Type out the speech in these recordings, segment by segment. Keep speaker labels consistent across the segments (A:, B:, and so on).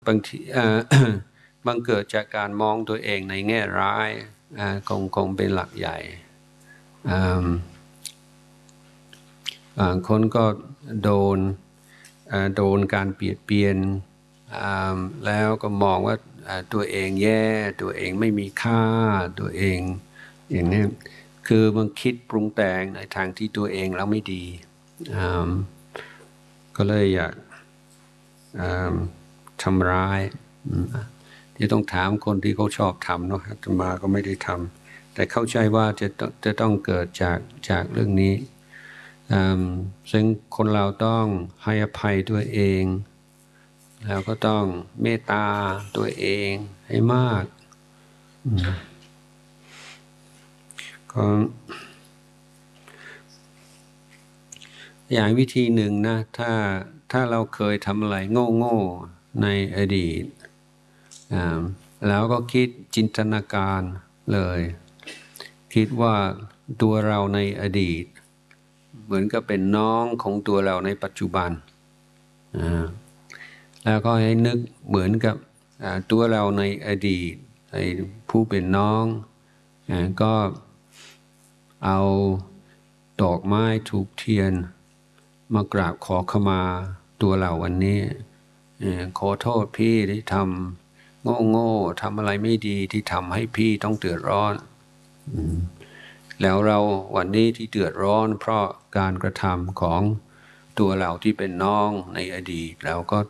A: บางทีบางเกิดจากการมองตัวเองในแง่ร้ายคงเป็นหลักใหญ่คนก็โดนการเปลี่ยนเปลี่ยนแล้วก็มองว่าตัวเองแย่ตัวเองไม่มีค่าตัวเองอย่างนี้คือมันคิดปรุงแต่งในทางที่ตัวเองแล้วไม่ดีก็เลยอยากทำร้ายที่ต้องถามคนที่เขาชอบทำเนาะอาตมาก็ไม่ได้ทำแต่เข้าใจว่าจะต้องเกิดจากเรื่องนี้ซึ่งคนเราต้องให้อภัยตัวเองแล้วก็ต้องเมตตาตัวเองให้มากก็อย่างวิธีหนึ่งนะถ้าเราเคยทำอะไรโง่ในอดีตแล้วก็คิดจินตนาการเลยคิดว่าตัวเราในอดีตเหมือนกับเป็นน้องของตัวเราในปัจจุบันแล้วก็ให้นึกเหมือนกับตัวเราในอดีตผู้เป็นน้องก็เอาดอกไม้ธูปเทียนมากราบขอขมาตัวเราวันนี้ขอโทษพี่ที่ทำโง่ทำอะไรไม่ดีที่ทำให้พี่ต้องเดือดร้อนแล้วเราวันนี้ที่เดือดร้อนเพราะการกระทำของตัวเราที่เป็นน้องในอดีตแล้วก็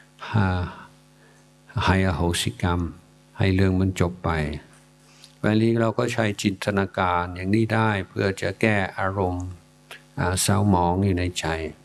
A: ให้อโหสิกรรมให้เรื่องมันจบไปวันนี้เราก็ใช้จินตนาการอย่างนี้ได้เพื่อจะแก้อารมณ์เศร้าหมองอยู่ในใจ